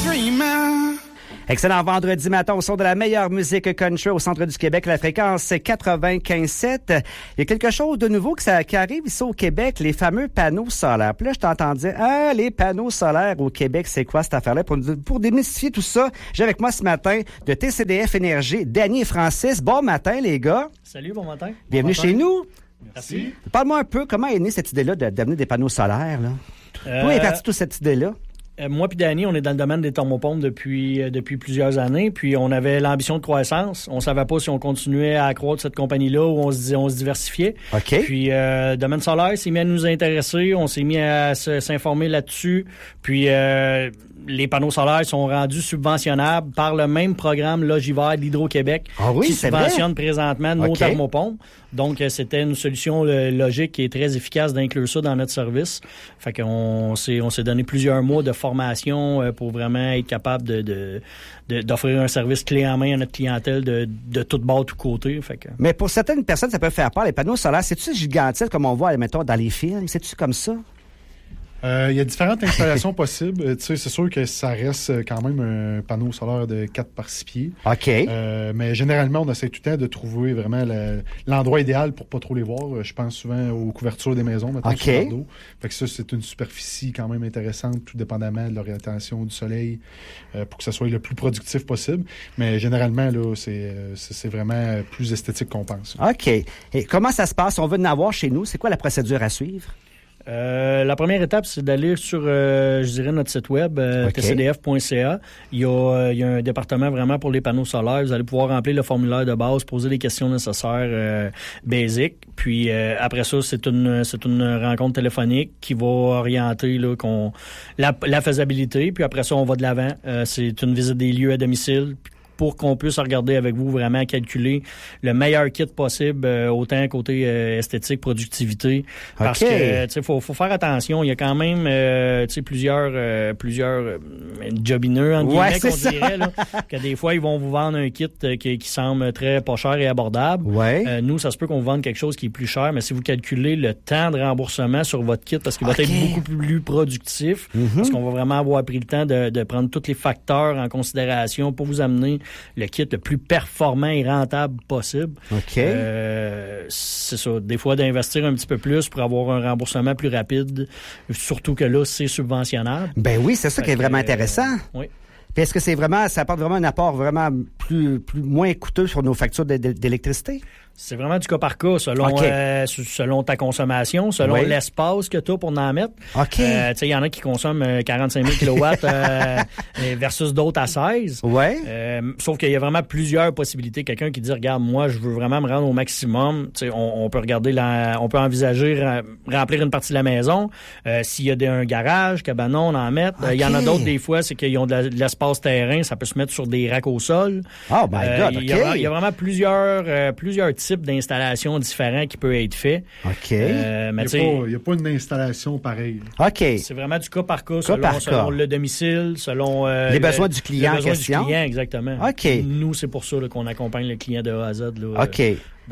dreamer. Excellent vendredi matin au son de la meilleure musique country au centre du Québec, la fréquence 95.7. Il y a quelque chose de nouveau qui arrive ici au Québec, les fameux panneaux solaires. Puis là, je t'entends dire, les panneaux solaires au Québec, c'est quoi cette affaire-là? Pour démystifier tout ça, j'ai avec moi ce matin de TCDF Énergie, Danny et Francis. Bon matin, les gars. Salut, bon matin. Bienvenue chez nous. Merci. Parle-moi un peu, comment est née cette idée-là d'amener des panneaux solaires, là? D'où est partie toute cette idée-là? Moi puis Danny, on est dans le domaine des thermopompes depuis plusieurs années, puis on avait l'ambition de croissance. On savait pas si on continuait à accroître cette compagnie-là ou on se diversifiait. OK. Puis le domaine solaire s'est mis à nous intéresser, on s'est mis à s'informer là-dessus, puis les panneaux solaires sont rendus subventionnables par le même programme Logivert d'Hydro-Québec qui subventionne présentement nos thermopompes. Donc, c'était une solution logique et très efficace d'inclure ça dans notre service. Fait qu'on s'est donné plusieurs mois de formation pour vraiment être capable d'offrir un service clé en main à notre clientèle de toutes bords, tous côtés. Fait que... Mais pour certaines personnes, ça peut faire peur. Les panneaux solaires, c'est-tu gigantesque comme on voit, mettons, dans les films? C'est-tu comme ça? Il y a différentes installations possibles. Tu sais, c'est sûr que ça reste quand même un panneau solaire de 4 par 6 pieds. OK. Mais généralement, on essaie tout le temps de trouver vraiment l'endroit idéal pour pas trop les voir. Je pense souvent aux couvertures des maisons, maintenant sur leur dos. Fait que ça, c'est une superficie quand même intéressante, tout dépendamment de l'orientation du soleil, pour que ça soit le plus productif possible. Mais généralement, là, c'est vraiment plus esthétique qu'on pense. OK. Et comment ça se passe? On veut en avoir chez nous. C'est quoi la procédure à suivre? La première étape, c'est d'aller sur, je dirais, notre site web, tcdf.ca. Il y a un département vraiment pour les panneaux solaires. Vous allez pouvoir remplir le formulaire de base, poser les questions nécessaires basiques. Puis après ça, c'est une rencontre téléphonique qui va orienter là, la faisabilité. Puis après ça, on va de l'avant. C'est une visite des lieux à domicile pour qu'on puisse regarder avec vous, vraiment calculer le meilleur kit possible, autant côté esthétique, productivité. Parce que, tu sais, faut faire attention. Il y a quand même, tu sais, plusieurs jobineux, entre guillemets, qu'on dirait, là, que des fois, ils vont vous vendre un kit qui semble très pas cher et abordable. Ouais. Nous, ça se peut qu'on vous vende quelque chose qui est plus cher, mais si vous calculez le temps de remboursement sur votre kit, parce qu'il va être beaucoup plus productif, parce qu'on va vraiment avoir pris le temps de prendre tous les facteurs en considération pour vous amener le kit le plus performant et rentable possible. OK. C'est ça. Des fois, d'investir un petit peu plus pour avoir un remboursement plus rapide, surtout que là, c'est subventionnable. Ben oui, c'est ça qui est vraiment intéressant. Oui. Puis est-ce que ça apporte vraiment un apport vraiment moins coûteux sur nos factures d'électricité? C'est vraiment du cas par cas, selon ta consommation, selon l'espace que tu as pour en mettre. OK. Tu sais, il y en a qui consomment 45 000 kilowatts versus d'autres à 16. Ouais. Sauf qu'il y a vraiment plusieurs possibilités. Quelqu'un qui dit, regarde, moi, je veux vraiment me rendre au maximum. Tu sais, on peut regarder on peut envisager remplir une partie de la maison. S'il y a un garage, cabanon, on en met. Il y en a d'autres, des fois, c'est qu'ils ont de l'espace terrain. Ça peut se mettre sur des racks au sol. Oh my God, OK. Il y a vraiment plusieurs types d'installations différents qui peuvent être faits. OK. Mais il n'y a pas une installation pareille. OK. C'est vraiment du cas par cas, selon le domicile, selon les besoins du client en question. Du client, exactement. OK. Nous, c'est pour ça là, qu'on accompagne le client de A à Z. Là, OK.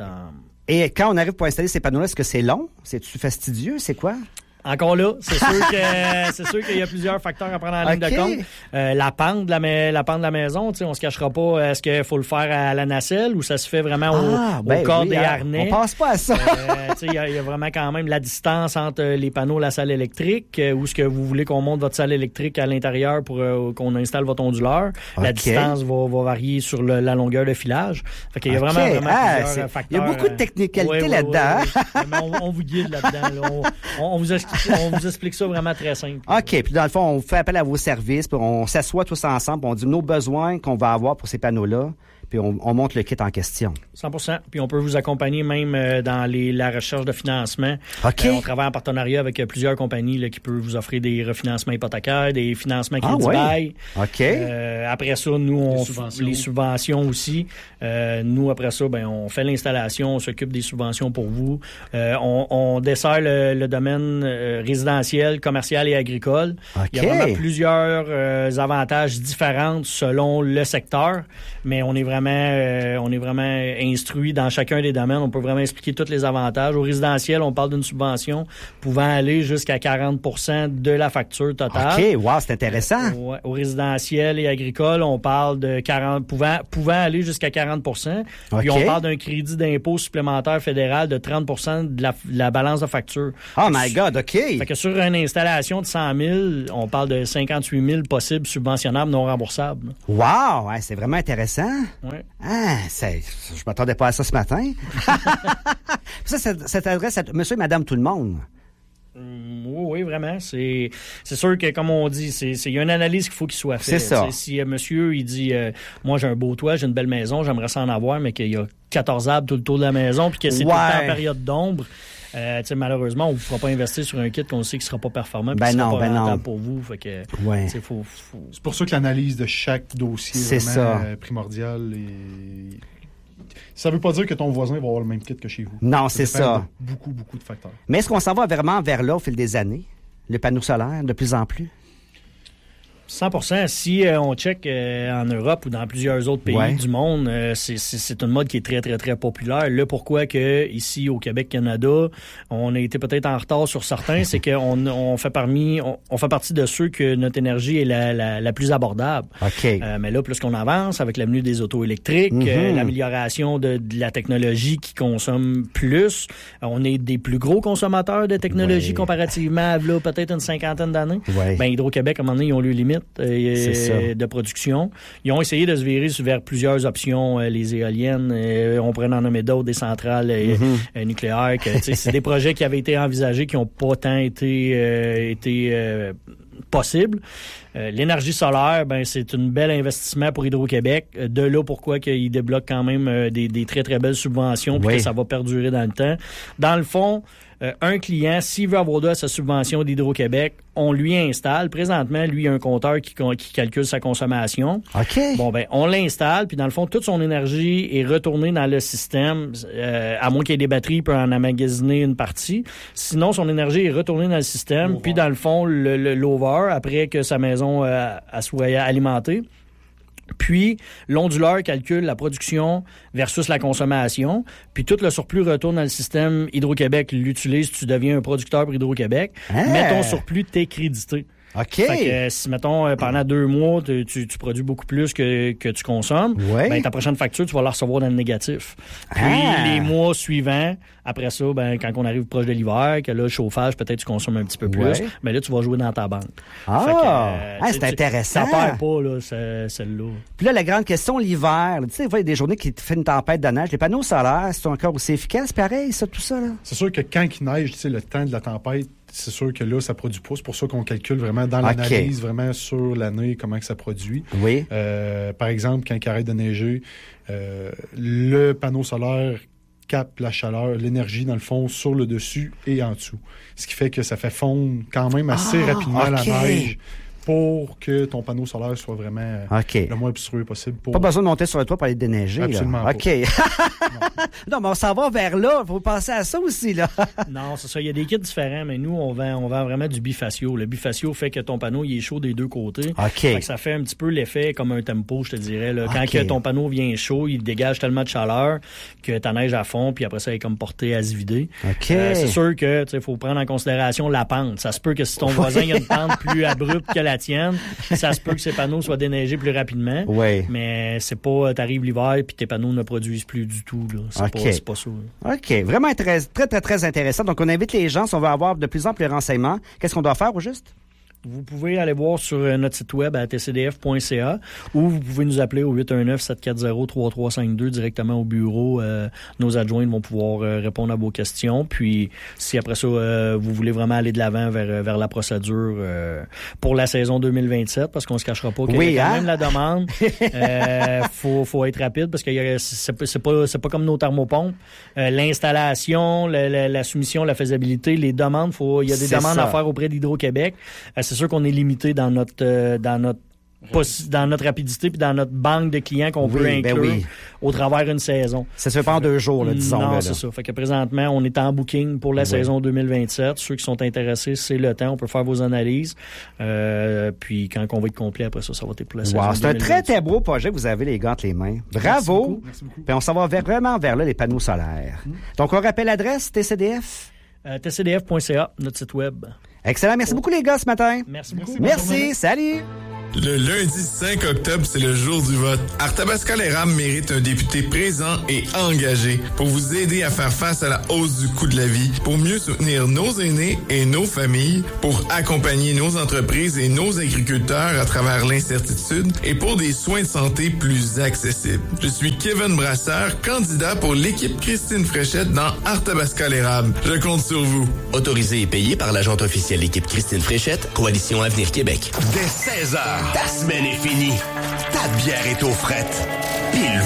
Et quand on arrive pour installer ces panneaux-là, est-ce que c'est long? C'est-tu fastidieux? C'est quoi? Encore là, c'est sûr qu'il y a plusieurs facteurs à prendre en ligne de compte. La pente de la maison, tu sais, on se cachera pas. Est-ce qu'il faut le faire à la nacelle ou ça se fait vraiment au corps des harnais? On pense pas à ça. Il y a vraiment quand même la distance entre les panneaux et la salle électrique. Où est-ce que vous voulez qu'on monte votre salle électrique à l'intérieur pour qu'on installe votre onduleur? La distance va varier sur la longueur de filage. Fait qu'il y a vraiment plusieurs facteurs. Il y a beaucoup de technicalité là-dedans. Mais on vous guide là-dedans. Là. On vous explique ça vraiment très simple. OK. Puis dans le fond, on fait appel à vos services, puis on s'assoit tous ensemble, puis on dit nos besoins qu'on va avoir pour ces panneaux-là, puis on monte le kit en question. 100%. Puis on peut vous accompagner même dans la recherche de financement. OK. On travaille en partenariat avec plusieurs compagnies là, qui peuvent vous offrir des refinancements hypothécaires, des financements crédit-bail. OK. Après ça, nous, les subventions aussi. Nous, après ça, on fait l'installation, on s'occupe des subventions pour vous. On dessert le domaine résidentiel, commercial et agricole. OK. Il y a vraiment plusieurs avantages différents selon le secteur, mais on est vraiment vraiment instruit dans chacun des domaines. On peut vraiment expliquer tous les avantages. Au résidentiel, on parle d'une subvention pouvant aller jusqu'à 40 % de la facture totale. OK, wow, c'est intéressant. Au résidentiel et agricole, on parle de 40, pouvant aller jusqu'à 40 %. Puis on parle d'un crédit d'impôt supplémentaire fédéral de 30 % de la balance de facture. Oh my God, OK. Fait que sur une installation de 100 000, on parle de 58 000 possibles subventionnables non remboursables. Wow, ouais, c'est vraiment intéressant. Ouais. Ah, je m'attendais pas à ça ce matin. Ça s'adresse à monsieur et madame tout le monde. Oui, vraiment. C'est sûr que, comme on dit, il y a une analyse qu'il faut qu'il soit faite. C'est ça. Si monsieur, il dit moi, j'ai un beau toit, j'ai une belle maison, j'aimerais ça en avoir, mais qu'il y a 14 arbres tout le tour de la maison, puis que c'est tout le temps en période d'ombre, malheureusement, on ne pourra pas investir sur un kit qu'on sait qui ne sera pas performant, puis qui ne sera pas rentable pour vous. Fait que, c'est pour ça que l'analyse de chaque dossier est vraiment primordiale. Et ça ne veut pas dire que ton voisin va avoir le même kit que chez vous. Non, c'est ça. Beaucoup de facteurs. Mais est-ce qu'on s'en va vraiment vers là au fil des années? Le panneau solaire, de plus en plus? 100%. Si on check en Europe ou dans plusieurs autres pays du monde, c'est une mode qui est très, très, très populaire. Là, pourquoi que ici au Québec, Canada, on a été peut-être en retard sur certains, c'est qu'on fait partie de ceux que notre énergie est la plus abordable. OK. Mais là, plus qu'on avance avec l'avenue des autos électriques, l'amélioration de la technologie qui consomme plus, on est des plus gros consommateurs de technologie comparativement à là, peut-être une 50aine d'années. Ben, Hydro-Québec, à un moment donné, ils ont le limite de production. Ils ont essayé de se virer vers plusieurs options, les éoliennes, on pourrait en nommer d'autres, des centrales nucléaires. C'est des projets qui avaient été envisagés qui n'ont pas tant été possibles. L'énergie solaire, ben c'est un bel investissement pour Hydro-Québec. De là, pourquoi qu'ils débloquent quand même des très, très belles subventions puis que ça va perdurer dans le temps. Dans le fond, un client, s'il veut avoir droit à sa subvention d'Hydro-Québec, on lui installe. Présentement, lui, il a un compteur qui calcule sa consommation. OK. Bon, ben, on l'installe, puis dans le fond, toute son énergie est retournée dans le système. À moins qu'il y ait des batteries, il peut en emmagasiner une partie. Sinon, son énergie est retournée dans le système, puis dans le fond, l'over, après que sa maison soit alimentée. Puis, l'onduleur calcule la production versus la consommation. Puis, tout le surplus retourne dans le système. Hydro-Québec l'utilise, tu deviens un producteur pour Hydro-Québec. Mais ton surplus, t'es crédité. OK. Fait que si, mettons, pendant 2 mois, tu produis beaucoup plus que tu consommes, ben, ta prochaine facture, tu vas la recevoir dans le négatif. Puis, les mois suivants, après ça, ben, quand on arrive proche de l'hiver, que là, le chauffage, peut-être tu consommes un petit peu plus, mais là, tu vas jouer dans ta banque. C'est intéressant. Ça perd pas, là, celle-là. Puis là, la grande question, l'hiver, tu sais, il y a des journées qui te fait une tempête de neige. Les panneaux solaires, c'est encore aussi efficace, pareil, ça, tout ça, là? C'est sûr que quand il neige, tu sais, le temps de la tempête, c'est sûr que là, ça produit pas. C'est pour ça qu'on calcule vraiment dans l'analyse, vraiment sur l'année, comment que ça produit. Oui. Par exemple, quand il arrête de neiger, le panneau solaire capte la chaleur, l'énergie, dans le fond, sur le dessus et en dessous. Ce qui fait que ça fait fondre quand même assez rapidement la neige pour que ton panneau solaire soit vraiment le moins obstrué possible. Pas besoin de monter sur le toit pour aller déneiger. Absolument pas. OK. Non, mais on s'en va vers là. Il faut penser à ça aussi, là. Non, c'est ça. Il y a des kits différents, mais nous, on vend vraiment du bifacio. Le bifacio fait que ton panneau, il est chaud des deux côtés. OK. Fait que ça fait un petit peu l'effet comme un tempo, je te dirais. Là. Quand que ton panneau vient chaud, il dégage tellement de chaleur que ta neige à fond, puis après ça, elle est comme portée à se vider. OK. C'est sûr que il faut prendre en considération la pente. Ça se peut que si ton voisin a une pente plus abrupte que la tienne, ça se peut que ses panneaux soient déneigés plus rapidement. Oui. Mais c'est pas, t'arrives l'hiver puis tes panneaux ne produisent plus du tout. Là. C'est pas ça. Là. OK. Vraiment très, très, très, très intéressant. Donc, on invite les gens, si on veut avoir de plus en plus de renseignements, qu'est-ce qu'on doit faire au juste? Vous pouvez aller voir sur notre site web à tcdf.ca ou vous pouvez nous appeler au 819-740-3352 directement au bureau. Nos adjoints vont pouvoir répondre à vos questions. Puis, si après ça, vous voulez vraiment aller de l'avant vers la procédure pour la saison 2027, parce qu'on se cachera pas qu'il y a quand même la demande. Faut être rapide parce que c'est pas comme nos thermopompes. L'installation, la soumission, la faisabilité, les demandes, il y a des demandes à faire auprès d'Hydro-Québec. C'est sûr qu'on est limité dans notre dans notre rapidité puis dans notre banque de clients qu'on peut inclure au travers d'une saison. Ça se fait pas en 2 jours, là, disons. Non, c'est ça. Fait que présentement, on est en booking pour la saison 2027. Ceux qui sont intéressés, c'est le temps. On peut faire vos analyses. Puis quand on va être complet après ça, ça va être pour la saison 2027. C'est un très, très beau projet que vous avez, les gars, entre les mains. Bravo! Merci beaucoup. Puis on s'en va vraiment vers là, les panneaux solaires. Donc, on rappelle l'adresse, TCDF? TCDF.ca, notre site web. Excellent. Merci beaucoup, les gars, ce matin. Merci beaucoup. Merci. Salut. Le lundi 5 octobre, c'est le jour du vote. Arthabasca-les-Rames mérite un député présent et engagé pour vous aider à faire face à la hausse du coût de la vie, pour mieux soutenir nos aînés et nos familles, pour accompagner nos entreprises et nos agriculteurs à travers l'incertitude et pour des soins de santé plus accessibles. Je suis Kevin Brasseur, candidat pour l'équipe Christine Fréchette dans Arthabasca-les-Rames. Je compte sur vous. Autorisé et payé par l'agente officielle équipe Christine Fréchette, Coalition Avenir Québec. Dès 16h, ta semaine est finie. Ta bière est aux frettes. Pile